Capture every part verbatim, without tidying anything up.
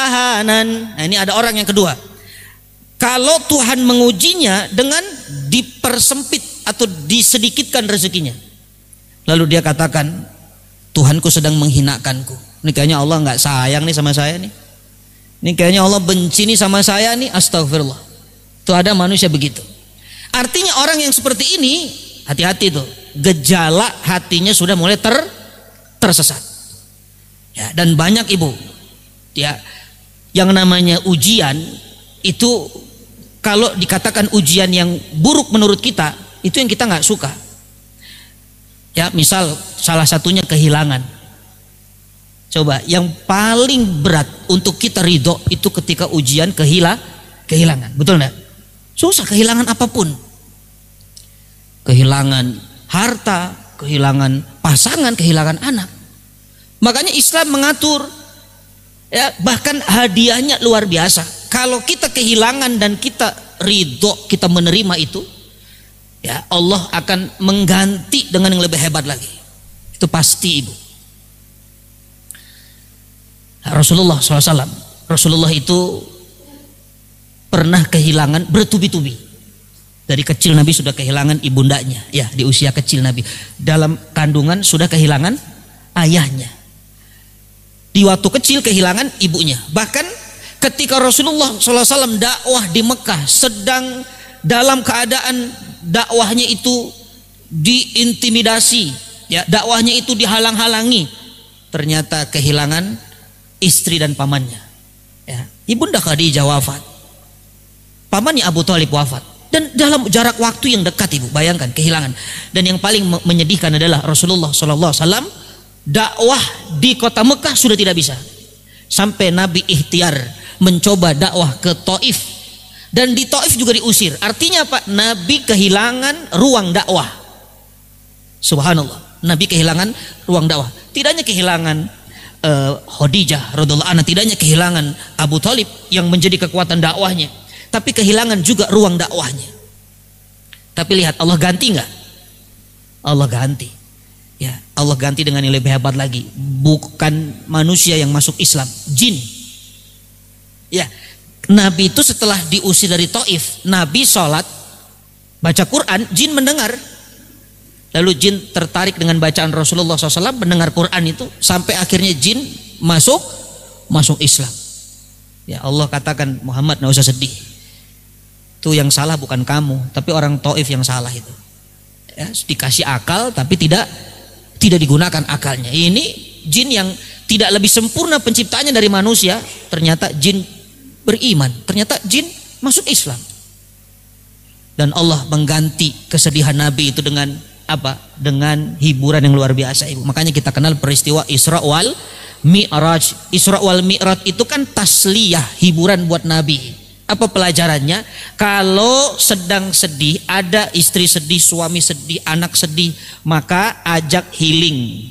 imtihanan. Nah, ini ada orang yang kedua. Kalau Tuhan mengujinya dengan dipersempit atau disedikitkan rezekinya. Lalu dia katakan, Tuhanku sedang menghinakanku. Ini kayaknya Allah nggak sayang nih sama saya nih. Ini kayaknya Allah benci nih sama saya nih. Astagfirullah. Itu ada manusia begitu. Artinya orang yang seperti ini, hati-hati tuh. Gejala hatinya sudah mulai ter tersesat. Ya, dan banyak ibu, ya, yang namanya ujian itu kalau dikatakan ujian yang buruk menurut kita, itu yang kita nggak suka. Ya, misal salah satunya kehilangan. Coba, yang paling berat untuk kita ridho itu ketika ujian kehila, kehilangan, betul nggak? Susah kehilangan apapun, kehilangan harta, kehilangan pasangan, kehilangan anak. Makanya Islam mengatur, ya, bahkan hadiahnya luar biasa. Kalau kita kehilangan dan kita ridho, kita menerima itu, ya Allah akan mengganti dengan yang lebih hebat lagi. Itu pasti ibu. Rasulullah shallallahu alaihi wasallam, Rasulullah itu pernah kehilangan bertubi-tubi. Dari kecil Nabi sudah kehilangan ibundanya, ya, di usia kecil Nabi. Dalam kandungan sudah kehilangan ayahnya. Di waktu kecil kehilangan ibunya. Bahkan ketika Rasulullah shallallahu alaihi wasallam dakwah di Mekah, sedang dalam keadaan dakwahnya itu diintimidasi, ya, dakwahnya itu dihalang-halangi, ternyata kehilangan istri dan pamannya. Ya, Ibunda Khadijah wafat, pamannya Abu Thalib wafat, dan dalam jarak waktu yang dekat ibu, bayangkan kehilangan. Dan yang paling menyedihkan adalah Rasulullah shallallahu alaihi wasallam dakwah di kota Mekah sudah tidak bisa, sampai Nabi ikhtiar mencoba dakwah ke Taif, dan di Taif juga diusir. Artinya apa? Nabi kehilangan ruang dakwah. Subhanallah, Nabi kehilangan ruang dakwah. Tidak hanya kehilangan uh, Khadijah radhiyallahu anha, tidak hanya kehilangan Abu Thalib yang menjadi kekuatan dakwahnya, tapi kehilangan juga ruang dakwahnya. Tapi lihat Allah ganti nggak? Allah ganti. Ya, Allah ganti dengan yang lebih hebat lagi. Bukan manusia yang masuk Islam, jin. Ya, Nabi itu setelah diusir dari Taif, Nabi sholat, baca Quran, jin mendengar. Lalu jin tertarik dengan bacaan Rasulullah shallallahu alaihi wasallam, mendengar Quran itu, sampai akhirnya jin masuk masuk Islam. Ya, Allah katakan, Muhammad nggak usah sedih. Itu yang salah bukan kamu, tapi orang Taif yang salah itu. Ya, dikasih akal tapi tidak tidak digunakan akalnya. Ini jin yang tidak lebih sempurna penciptanya dari manusia, ternyata jin beriman, ternyata jin masuk Islam. Dan Allah mengganti kesedihan Nabi itu dengan apa? Dengan hiburan yang luar biasa ibu. Makanya kita kenal peristiwa Isra wal Mi'raj. Isra wal Mi'raj itu kan tasliyah, hiburan buat Nabi. Apa pelajarannya? Kalau sedang sedih, ada istri sedih, suami sedih, anak sedih, maka ajak healing.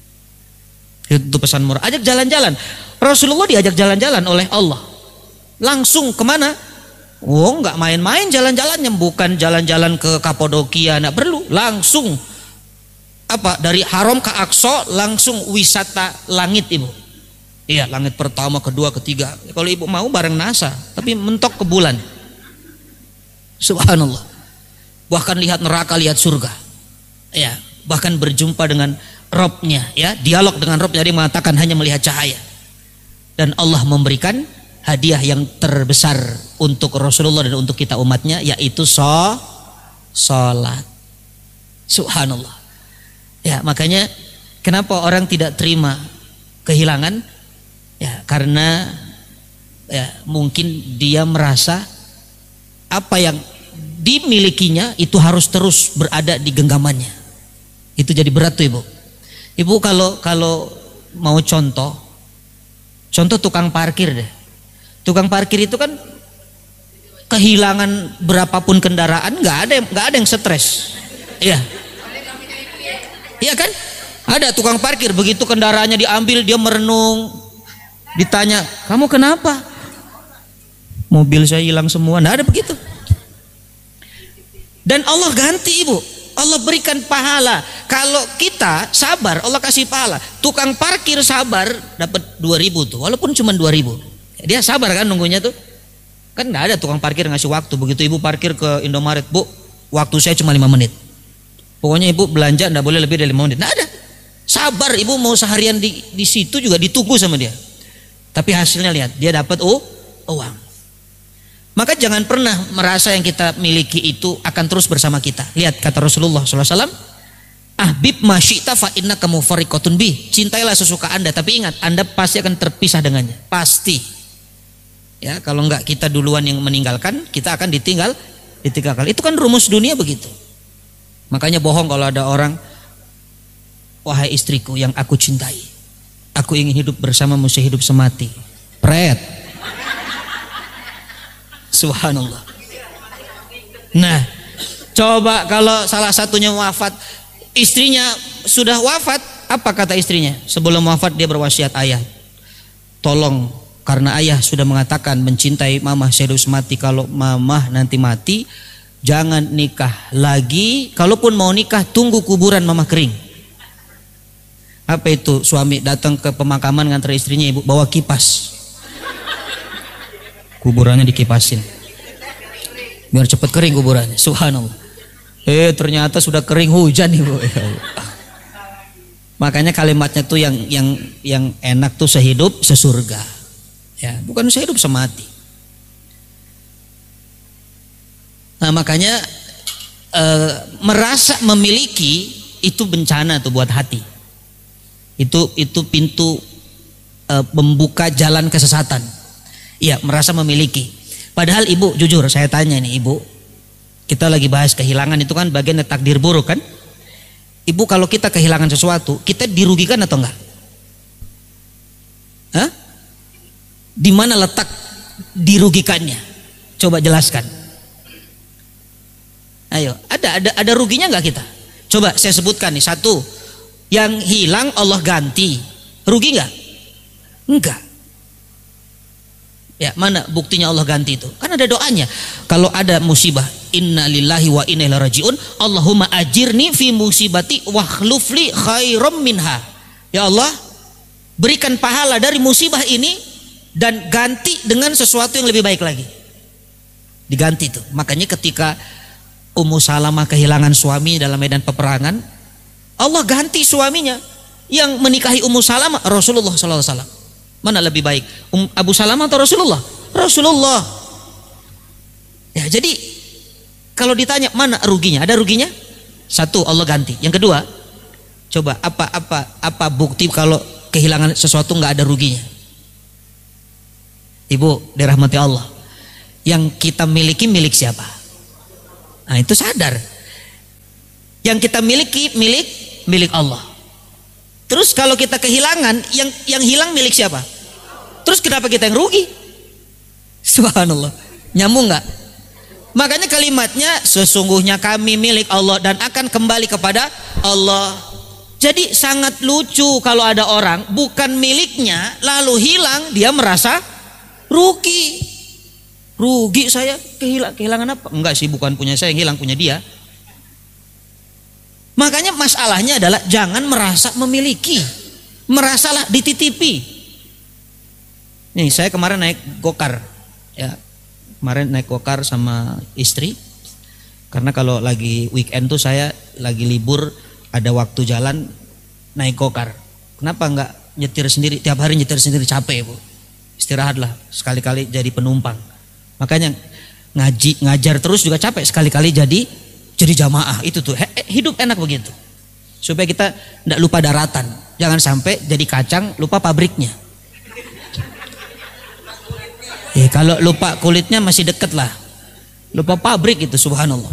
Itu pesan murah. Ajak jalan-jalan. Rasulullah diajak jalan-jalan oleh Allah. Langsung kemana? Oh, nggak main-main jalan-jalannya, bukan jalan-jalan ke Kapadokia, nggak perlu. Langsung apa? Dari Haram ke Aqsa langsung wisata langit ibu. Iya, langit pertama, kedua, ketiga. Kalau ibu mau bareng NASA, tapi mentok ke bulan. Subhanallah. Bahkan lihat neraka, lihat surga. Ya, bahkan berjumpa dengan Robnya, ya, dialog dengan Robnya. Dia mengatakan hanya melihat cahaya. Dan Allah memberikan hadiah yang terbesar untuk Rasulullah dan untuk kita umatnya, yaitu so, sholat. Subhanallah. Ya, makanya kenapa orang tidak terima kehilangan? Ya, karena ya, mungkin dia merasa apa yang dimilikinya itu harus terus berada di genggamannya. Itu jadi berat tuh ibu. Ibu kalau kalau mau contoh, contoh tukang parkir deh. Tukang parkir itu kan kehilangan berapapun kendaraan, nggak ada yang nggak ada yang stres. Iya, iya kan? Ada tukang parkir begitu kendaraannya diambil dia merenung. Ditanya, kamu kenapa? Mobil saya hilang semua. Nggak ada begitu. Dan Allah ganti ibu. Allah berikan pahala. Kalau kita sabar, Allah kasih pahala. Tukang parkir sabar dapat dua ribu tuh, walaupun cuma dua ribu. Dia sabar kan nunggunya tuh. Kan nggak ada tukang parkir ngasih waktu. Begitu ibu parkir ke Indomaret, Bu, waktu saya cuma lima menit. Pokoknya ibu belanja nggak boleh lebih dari lima menit. Nggak ada. Sabar, ibu mau seharian di, di situ juga ditunggu sama dia. Tapi hasilnya lihat, dia dapat oh, uang. Maka jangan pernah merasa yang kita miliki itu akan terus bersama kita. Lihat kata Rasulullah shallallahu alaihi wasallam, ahbib masyita fa inna kamu farikotun bi. Cintailah sesuka anda, tapi ingat anda pasti akan terpisah dengannya. Pasti. Ya, kalau enggak kita duluan yang meninggalkan, kita akan ditinggal, ditinggalkan. Itu kan rumus dunia begitu. Makanya bohong kalau ada orang, wahai istriku yang aku cintai, aku ingin hidup bersamamu sehidup semati. Pret. Subhanallah. Nah, coba kalau salah satunya wafat, istrinya sudah wafat, apa kata istrinya? Sebelum wafat dia berwasiat, ayah, tolong, karena ayah sudah mengatakan mencintai mama sehidup semati, kalau mama nanti mati jangan nikah lagi, kalaupun mau nikah tunggu kuburan mama kering. Apa itu? Suami datang ke pemakaman ngantar istrinya, ibu bawa kipas, kuburannya dikipasin biar cepat kering kuburannya. Subhanallah. Eh ternyata sudah kering hujan ibu. Makanya kalimatnya tuh yang yang yang enak tuh sehidup sesurga. Ya, bukan sehidup semati. Nah, makanya e, merasa memiliki itu bencana tuh buat hati. Itu itu pintu e, membuka jalan kesesatan. Iya, merasa memiliki. Padahal ibu, jujur saya tanya nih ibu, kita lagi bahas kehilangan, itu kan bagian dari takdir buruk kan? Ibu, kalau kita kehilangan sesuatu, kita dirugikan atau enggak? Hah? Di mana letak dirugikannya? Coba jelaskan. Ayo, ada ada ada ruginya nggak kita? Coba saya sebutkan nih, satu, yang hilang Allah ganti, rugi nggak? Enggak. Ya, mana buktinya Allah ganti itu? Kan ada doanya. Kalau ada musibah, inna lillahi wa inna ilaihi rajiun, Allahumma ajirni fi musibati wakhlufli khairam minha. Ya Allah, berikan pahala dari musibah ini dan ganti dengan sesuatu yang lebih baik lagi. Diganti tuh. Makanya ketika Ummu Salamah kehilangan suami dalam medan peperangan, Allah ganti suaminya yang menikahi Ummu Salamah, Rasulullah shallallahu alaihi wasallam. Mana lebih baik, um, Abu Salamah atau Rasulullah? Rasulullah. Ya, jadi kalau ditanya mana ruginya, ada ruginya? Satu, Allah ganti. Yang kedua, coba apa apa apa bukti kalau kehilangan sesuatu nggak ada ruginya? Ibu, dirahmati Allah, yang kita miliki milik siapa? Nah, itu sadar. Yang kita miliki milik milik Allah. Terus kalau kita kehilangan, yang yang hilang milik siapa? Terus kenapa kita yang rugi? Subhanallah. Nyambung nggak? Makanya kalimatnya sesungguhnya kami milik Allah dan akan kembali kepada Allah. Jadi sangat lucu kalau ada orang bukan miliknya lalu hilang, dia merasa rugi. Rugi saya, kehilang, kehilangan apa? Enggak sih, bukan punya saya yang hilang, punya dia. Makanya masalahnya adalah jangan merasa memiliki, merasalah dititipi. Nih, saya kemarin naik gokar, ya kemarin naik gokar sama istri, karena kalau lagi weekend tuh saya lagi libur, ada waktu jalan naik gokar. Kenapa enggak nyetir sendiri? Tiap hari nyetir sendiri capek, Bu. Istirahatlah, sekali-kali jadi penumpang. Makanya ngaji ngajar terus juga capek, sekali-kali jadi jadi jamaah. Itu tuh hidup enak begitu, supaya kita tidak lupa daratan, jangan sampai jadi kacang lupa pabriknya. Eh, kalau lupa kulitnya masih deket lah, lupa pabrik itu, subhanallah.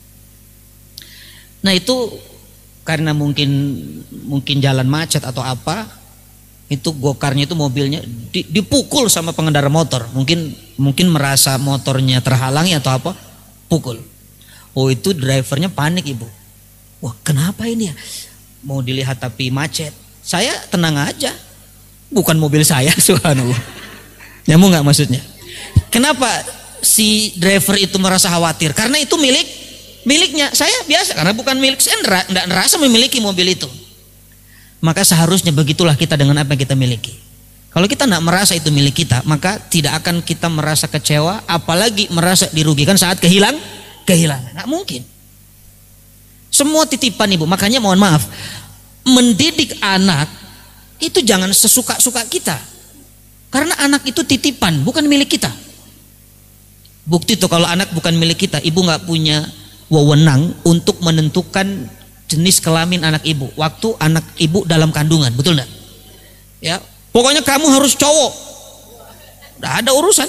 Nah itu karena mungkin mungkin jalan macet atau apa, itu gokarnya itu mobilnya dipukul sama pengendara motor, mungkin mungkin merasa motornya terhalangi atau apa, pukul. Oh, itu drivernya panik, ibu. Wah, kenapa ini ya? Mau dilihat tapi macet. Saya tenang aja, bukan mobil saya, subhanallah. Nyambung nggak maksudnya? Kenapa si driver itu merasa khawatir? Karena itu milik miliknya. Saya biasa, karena bukan milik saya, enggak ngerasa memiliki mobil itu. Maka seharusnya begitulah kita dengan apa yang kita miliki. Kalau kita tidak merasa itu milik kita, maka tidak akan kita merasa kecewa, apalagi merasa dirugikan saat kehilang, kehilangan. Nggak mungkin. Semua titipan ibu. Makanya mohon maaf, mendidik anak itu jangan sesuka-suka kita. Karena anak itu titipan, bukan milik kita. Bukti tuh kalau anak bukan milik kita, ibu nggak punya wewenang untuk menentukan jenis kelamin anak ibu waktu anak ibu dalam kandungan, betul nggak? Ya, pokoknya kamu harus cowok. Nggak ada urusan.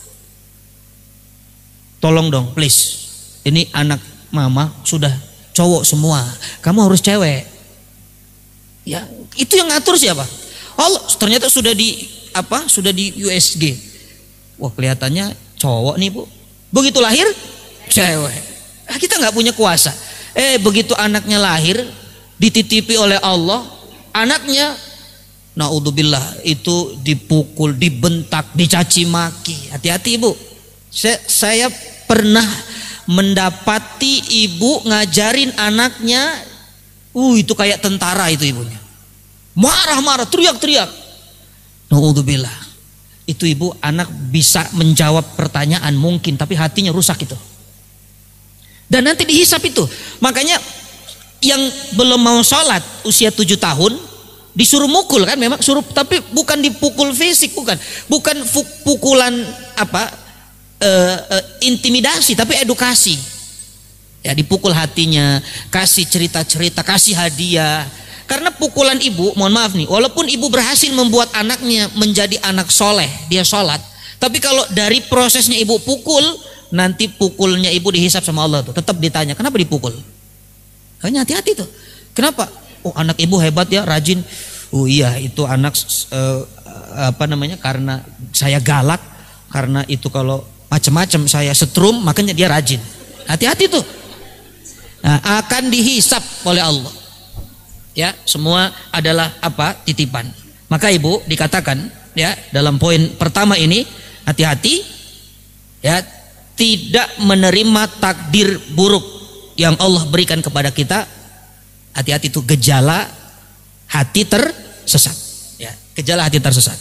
Tolong dong, please. Ini anak mama sudah cowok semua, kamu harus cewek. Ya, itu yang ngatur siapa? Allah. Ternyata sudah di apa? Sudah di U S G. Wah, kelihatannya cowok nih bu. Begitu lahir cewek. Ah, kita nggak punya kuasa. Eh begitu anaknya lahir dititipi oleh Allah, anaknya naudzubillah itu dipukul, dibentak, dicaci maki. Hati-hati ibu. Saya, saya pernah mendapati ibu ngajarin anaknya, uh itu kayak tentara itu ibunya. Marah-marah, teriak-teriak. Naudzubillah. Itu ibu, anak bisa menjawab pertanyaan mungkin, tapi hatinya rusak itu. Dan nanti dihisap itu. Makanya yang belum mau sholat usia tujuh tahun disuruh mukul kan, memang suruh, tapi bukan dipukul fisik, bukan, bukan pukulan apa e, e, intimidasi, tapi edukasi. Ya, dipukul hatinya, kasih cerita-cerita, kasih hadiah. Karena pukulan ibu, mohon maaf nih, walaupun ibu berhasil membuat anaknya menjadi anak soleh, dia sholat, tapi kalau dari prosesnya ibu pukul, nanti pukulnya ibu dihisap sama Allah tuh, tetap ditanya, kenapa dipukul? Hanya hati-hati tuh. Kenapa? Oh, anak ibu hebat ya, rajin. Oh iya, itu anak uh, apa namanya? Karena saya galak, karena itu kalau macam-macam saya setrum, makanya dia rajin. Hati-hati tuh. Nah, akan dihisap oleh Allah. Ya, semua adalah apa? Titipan. Maka ibu dikatakan ya dalam poin pertama ini, hati-hati ya, tidak menerima takdir buruk yang Allah berikan kepada kita. Hati-hati itu gejala hati tersesat. Ya, gejala hati tersesat.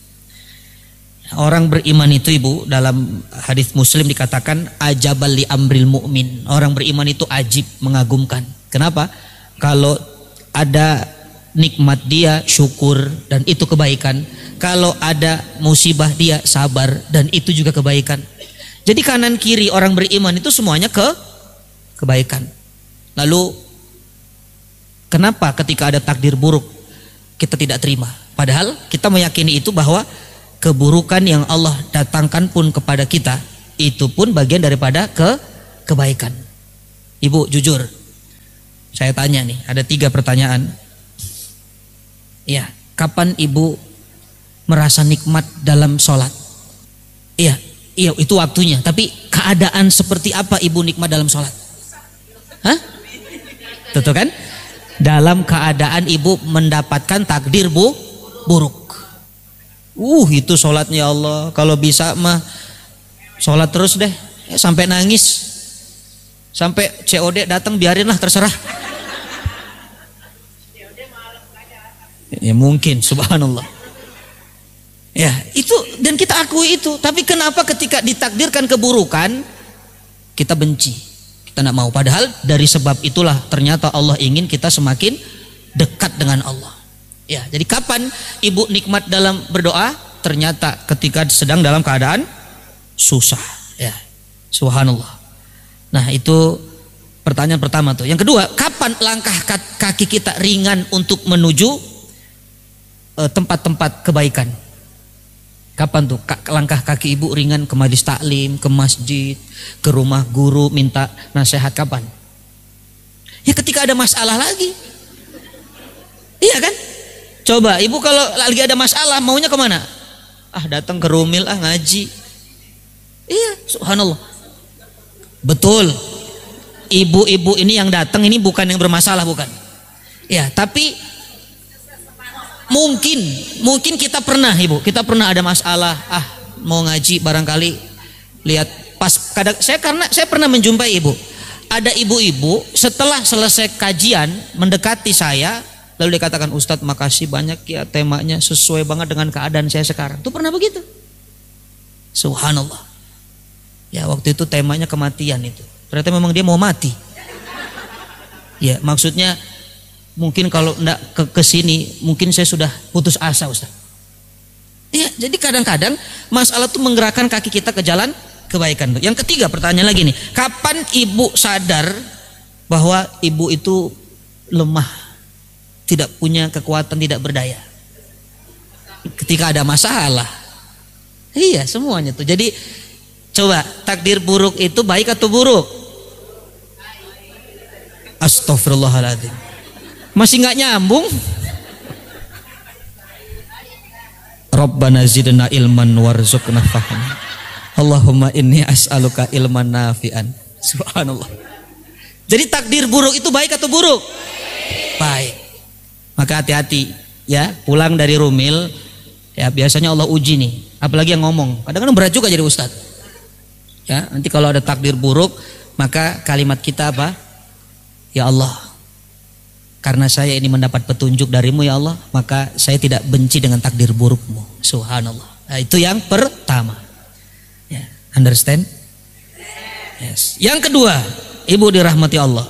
Orang beriman itu ibu, dalam hadis Muslim dikatakan ajabal li amril mu'min. Orang beriman itu ajib, mengagumkan. Kenapa? Kalau ada nikmat dia syukur dan itu kebaikan. Kalau ada musibah dia sabar dan itu juga kebaikan. Jadi kanan kiri orang beriman itu semuanya ke kebaikan. Lalu kenapa ketika ada takdir buruk kita tidak terima? Padahal kita meyakini itu bahwa keburukan yang Allah datangkan pun kepada kita itu pun bagian daripada ke kebaikan. Ibu jujur, saya tanya nih, ada tiga pertanyaan. Ya, kapan ibu merasa nikmat dalam sholat? Iya, iya itu waktunya. Tapi keadaan seperti apa ibu nikmat dalam sholat? Hah? Tentu kan? Dalam keadaan ibu mendapatkan takdir bu, buruk. Uh, itu sholatnya Allah. Kalau bisa mah sholat terus deh, ya, sampai nangis, sampai C O D datang biarinlah terserah. Ya mungkin, subhanallah. Ya itu, dan kita akui itu. Tapi kenapa ketika ditakdirkan keburukan kita benci, kita tidak mau? Padahal dari sebab itulah ternyata Allah ingin kita semakin dekat dengan Allah. Ya, jadi kapan ibu nikmat dalam berdoa? Ternyata ketika sedang dalam keadaan susah. Ya, subhanallah. Nah itu pertanyaan pertama tuh. Yang kedua, kapan langkah kaki kita ringan untuk menuju tempat-tempat kebaikan? Kapan tuh langkah kaki ibu ringan ke majelis taklim, ke masjid, ke rumah guru minta nasihat? Kapan? Ya ketika ada masalah lagi. Iya kan? Coba ibu kalau lagi ada masalah maunya kemana? Ah datang ke Rumil, ah ngaji. Iya, subhanallah. Betul. Ibu-ibu ini yang datang ini bukan yang bermasalah, bukan. Ya, tapi mungkin mungkin kita pernah ibu, kita pernah ada masalah, ah mau ngaji barangkali lihat pas kadang saya karena saya pernah menjumpai ibu, ada ibu-ibu setelah selesai kajian mendekati saya Lalu dia katakan, Ustadz makasih banyak ya, temanya sesuai banget dengan keadaan saya sekarang. Itu pernah begitu. Subhanallah. Ya waktu itu temanya kematian itu. Ternyata memang dia mau mati. Ya maksudnya mungkin kalau enggak ke kesini mungkin saya sudah putus asa Ustadz. Ya jadi kadang-kadang masalah itu menggerakkan kaki kita ke jalan kebaikan. Yang ketiga pertanyaan lagi nih. Kapan ibu sadar bahwa ibu itu lemah, tidak punya kekuatan, tidak berdaya? Ketika ada masalah. Iya semuanya tuh. Jadi coba takdir buruk itu baik atau buruk? Astaghfirullahaladzim. Masih nggak nyambung? Rabbana zidna ilman warzuqna fahman. Allahumma inni as'aluka ilman nafi'an. Subhanallah. Jadi takdir buruk itu baik atau buruk? Baik. Maka hati-hati ya, pulang dari rumil ya biasanya Allah uji nih, apalagi yang ngomong. Kadang-kadang berat juga jadi ustadz. Ya, nanti kalau ada takdir buruk, maka kalimat kita apa? Ya Allah, karena saya ini mendapat petunjuk darimu ya Allah, maka saya tidak benci dengan takdir burukmu. Subhanallah. Nah, itu yang pertama. Ya, understand? Yes. Yang kedua, ibu dirahmati Allah.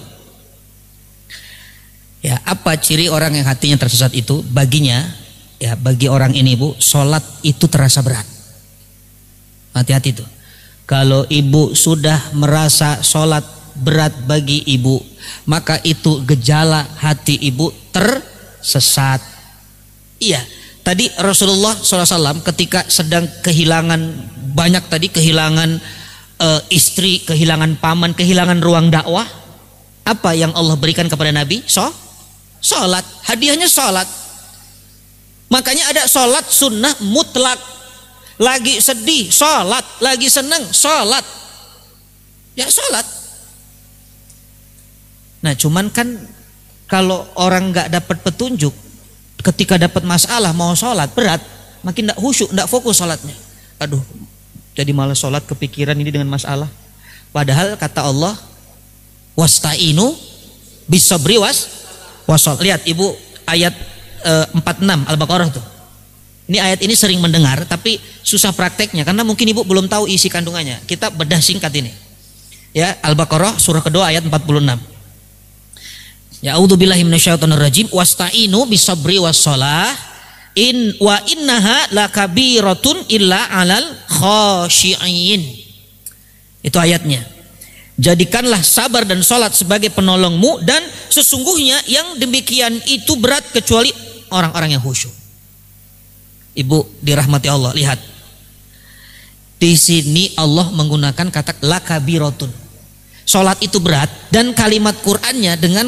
Ya, apa ciri orang yang hatinya tersesat itu? Baginya, ya bagi orang ini ibu, sholat itu terasa berat. Hati-hati tuh. Kalau ibu sudah merasa sholat berat bagi ibu, maka itu gejala hati ibu tersesat. Iya, tadi Rasulullah shallallahu alaihi wasallam ketika sedang kehilangan banyak tadi, kehilangan e, istri, kehilangan paman, kehilangan ruang dakwah, apa yang Allah berikan kepada Nabi? So, sholat, hadiahnya sholat. Makanya ada sholat sunnah mutlak. Lagi sedih, sholat, lagi senang, sholat. Ya sholat. Nah cuman kan kalau orang nggak dapat petunjuk, ketika dapat masalah mau sholat berat, makin nggak khusyuk, nggak fokus sholatnya. Aduh, jadi malas sholat, kepikiran ini dengan masalah. Padahal kata Allah, wasta'inu bisabri was wasol. Lihat ibu ayat e, empat puluh enam Al-Baqarah tuh. Ini ayat ini sering mendengar tapi susah prakteknya karena mungkin ibu belum tahu isi kandungannya. Kita bedah singkat ini. Ya, Al-Baqarah surah kedua ayat empat puluh enam. Ya a'udzubillahi minasyaitonirrajim, wasta'inu bisabri wassalah in wa innaha lakabiratun illa 'alal khashi'in. Itu ayatnya. Jadikanlah sabar dan sholat sebagai penolongmu, dan sesungguhnya yang demikian itu berat kecuali orang-orang yang khusyuk. Ibu dirahmati Allah, lihat. Di sini Allah menggunakan kata lakabiratun. Sholat itu berat, dan kalimat Qur'annya dengan